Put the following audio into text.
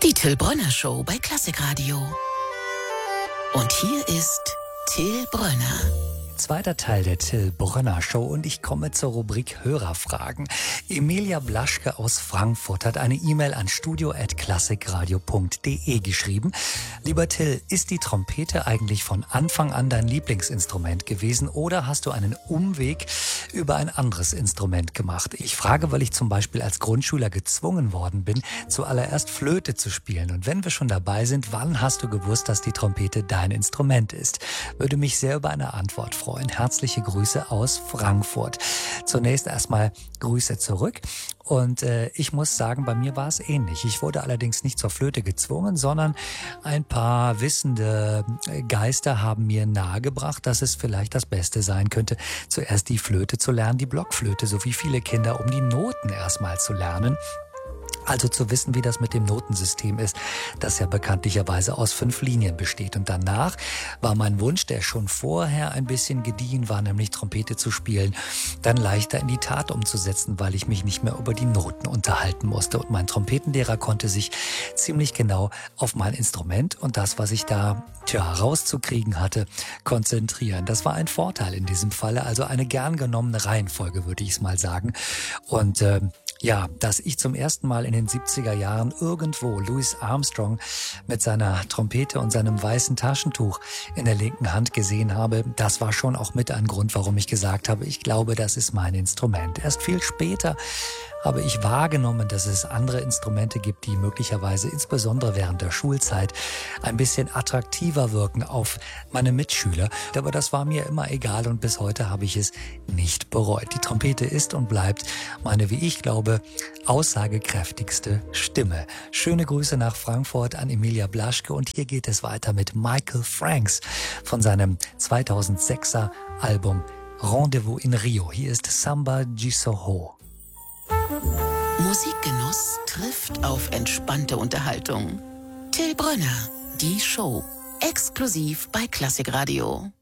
Die Till Brönner Show bei Klassik Radio. Und hier ist Till Brönner. Zweiter Teil der Till Brönner Show und ich komme zur Rubrik Hörerfragen. Emilia Blaschke aus Frankfurt hat eine E-Mail an studio@klassikradio.de geschrieben. Lieber Till, ist die Trompete eigentlich von Anfang an dein Lieblingsinstrument gewesen oder hast du einen Umweg über ein anderes Instrument gemacht? Ich frage, weil ich zum Beispiel als Grundschüler gezwungen worden bin, zuallererst Flöte zu spielen. Und wenn wir schon dabei sind, wann hast du gewusst, dass die Trompete dein Instrument ist? Würde mich sehr über eine Antwort freuen. Herzliche Grüße aus Frankfurt. Zunächst erstmal Grüße zurück. Und ich muss sagen, bei mir war es ähnlich. Ich wurde allerdings nicht zur Flöte gezwungen, sondern ein paar wissende Geister haben mir nahegebracht, dass es vielleicht das Beste sein könnte, zuerst die Flöte zu lernen, die Blockflöte, so wie viele Kinder, um die Noten erstmal zu lernen. Also zu wissen, wie das mit dem Notensystem ist, das ja bekanntlicherweise aus 5 Linien besteht. Und danach war mein Wunsch, der schon vorher ein bisschen gediehen war, nämlich Trompete zu spielen, dann leichter in die Tat umzusetzen, weil ich mich nicht mehr über die Noten unterhalten musste. Und mein Trompetenlehrer konnte sich ziemlich genau auf mein Instrument und das, was ich da rauszukriegen hatte, konzentrieren. Das war ein Vorteil in diesem Falle, also eine gern genommene Reihenfolge, würde ich es mal sagen. Und ja, dass ich zum ersten Mal in den 70er Jahren irgendwo Louis Armstrong mit seiner Trompete und seinem weißen Taschentuch in der linken Hand gesehen habe, das war schon auch mit ein Grund, warum ich gesagt habe, ich glaube, das ist mein Instrument. Erst viel später habe ich wahrgenommen, dass es andere Instrumente gibt, die möglicherweise insbesondere während der Schulzeit ein bisschen attraktiver wirken auf meine Mitschüler. Aber das war mir immer egal und bis heute habe ich es nicht bereut. Die Trompete ist und bleibt meine, wie ich glaube, aussagekräftigste Stimme. Schöne Grüße nach Frankfurt an Emilia Blaschke und hier geht es weiter mit Michael Franks von seinem 2006er Album Rendezvous in Rio. Hier ist Samba de Soho. Musikgenuss trifft auf entspannte Unterhaltung. Till Brönner, die Show. Exklusiv bei Klassik Radio.